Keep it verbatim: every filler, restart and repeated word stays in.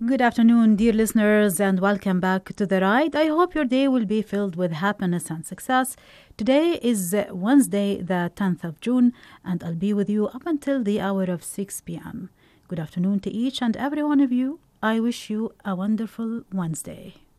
Good afternoon, dear listeners, and welcome back to The Ride. I hope your day will be filled with happiness and success. Today is uh, Wednesday, the tenth of June, and I'll be with you up until the hour of six p.m. Good afternoon to each and every one of you. I wish you a wonderful Wednesday.